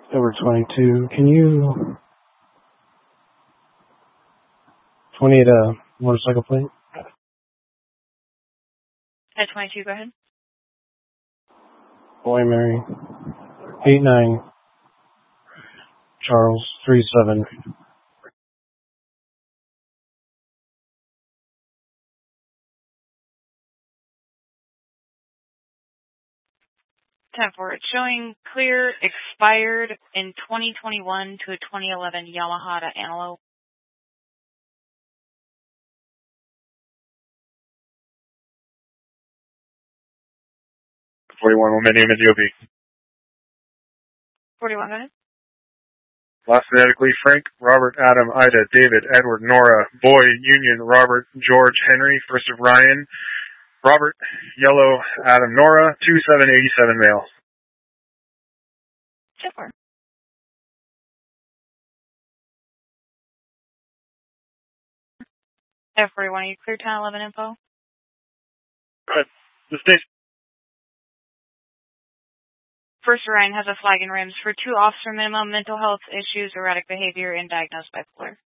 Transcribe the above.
Over 22. Can you 28 motorcycle plate? At 22, go ahead. Boy Mary. 89. Charles 37. Time for it. Showing clear expired in 2021 to a 2011 Yamaha Antelope. 41, Momentum and DOB. 41, go ahead. Last phonetically, Frank, Robert, Adam, Ida, David, Edward, Nora, Boy, Union, Robert, George, Henry, first of Ryan, Robert, Yellow, Adam, Nora, 2787 male. Super. F41, are you clear 1011 info? Go ahead. The station. First Ryan has a flag and rims for 2 officer minimum, mental health issues, erratic behavior, and diagnosed bipolar.